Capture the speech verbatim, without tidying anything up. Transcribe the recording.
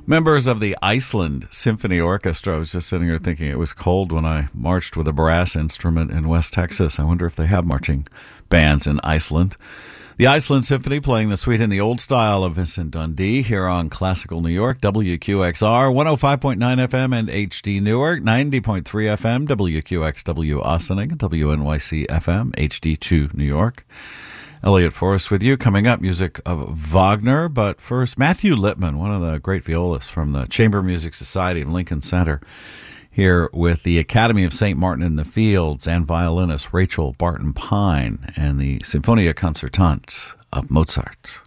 Members of the Iceland Symphony Orchestra. I was just sitting here thinking it was cold when I marched with a brass instrument in West Texas. I wonder if they have marching bands in Iceland. The Iceland Symphony playing the suite in the old style of Vincent Dundee here on Classical New York, W Q X R, one oh five point nine F M and H D Newark, ninety point three F M, W Q X W Ossining, W N Y C F M, H D two New York. Elliot Forrest with you. Coming up, music of Wagner. But first, Matthew Lippman, one of the great violists from the Chamber Music Society of Lincoln Center, here with the Academy of Saint Martin in the Fields and violinist Rachel Barton Pine and the Sinfonia Concertante of Mozart.